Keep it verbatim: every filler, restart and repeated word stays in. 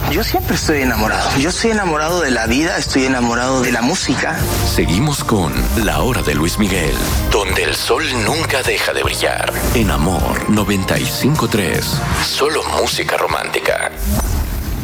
Yo siempre estoy enamorado. Yo estoy enamorado de la vida, estoy enamorado de la música. Seguimos con La Hora de Luis Miguel, donde el sol nunca deja de brillar. En Amor noventa y cinco punto tres, solo música romántica.